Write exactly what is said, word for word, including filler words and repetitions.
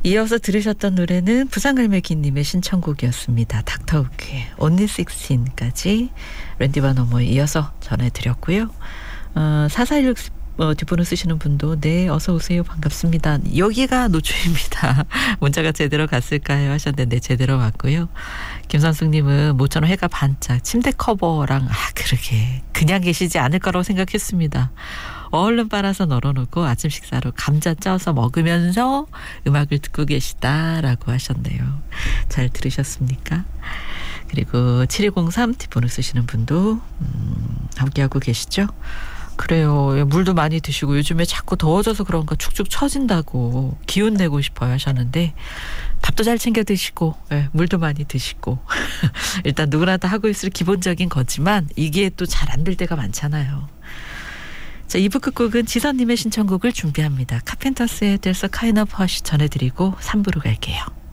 이어서 들으셨던 노래는 부산갈매기님의 신청곡이었습니다. 닥터우크의 Only 십육까지 랜디 바너머에 이어서 전해드렸고요. 어, 사사일육 어, 뒷번호 쓰시는 분도 네 어서 오세요 반갑습니다. 여기가 노초입니다. 문자가 제대로 갔을까요 하셨는데 네 제대로 왔고요. 김선숙님은 모처럼 해가 반짝 침대 커버랑 아 그러게 그냥 계시지 않을 거라고 생각했습니다. 얼른 빨아서 널어놓고 아침 식사로 감자 쪄서 먹으면서 음악을 듣고 계시다라고 하셨네요. 잘 들으셨습니까? 그리고 칠이공삼 뒷번호 쓰시는 분도 음, 함께하고 계시죠? 그래요. 물도 많이 드시고 요즘에 자꾸 더워져서 그런가 축축 처진다고 기운 내고 싶어요 하셨는데 밥도 잘 챙겨 드시고 네, 물도 많이 드시고 일단 누구나 다 하고 있을 기본적인 거지만 이게 또 잘 안 될 때가 많잖아요. 자, 이 부 끝곡은 지선님의 신청곡을 준비합니다. 카펜터스의 There's a Kind of Hush 전해드리고 삼 부로 갈게요.